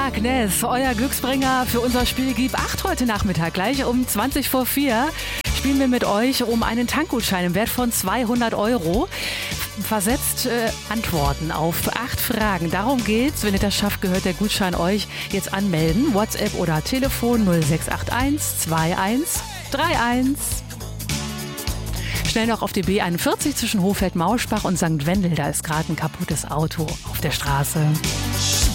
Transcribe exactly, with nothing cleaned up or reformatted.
Darkness, euer Glücksbringer für unser Spiel Gib acht heute Nachmittag. Gleich um zwanzig vor vier spielen wir mit euch um einen Tankgutschein im Wert von zweihundert Euro. Versetzt äh, Antworten auf acht Fragen. Darum geht's. Wenn ihr das schafft, gehört der Gutschein euch. Jetzt anmelden. WhatsApp oder Telefon null sechs acht eins zwei eins drei eins. Schnell noch auf die B einundvierzig zwischen Hohfeld-Mauschbach und Sankt Wendel. Da ist gerade ein kaputtes Auto auf der Straße.